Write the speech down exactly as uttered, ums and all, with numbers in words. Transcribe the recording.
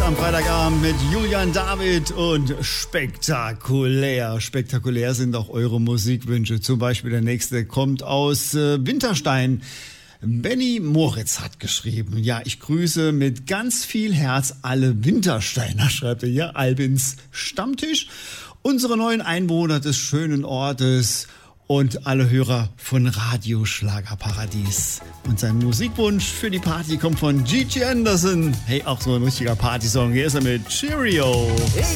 am Freitagabend mit Julian David und spektakulär. Spektakulär sind auch eure Musikwünsche. Zum Beispiel der nächste kommt aus äh, Winterstein. Benny Moritz hat geschrieben, ja, ich grüße mit ganz viel Herz alle Wintersteiner, schreibt er hier, Albins Stammtisch, unsere neuen Einwohner des schönen Ortes und alle Hörer von Radio Schlagerparadies. Und sein Musikwunsch für die Party kommt von Gigi Anderson. Hey, auch so ein richtiger Partysong. Hier ist er mit Cheerio. Ich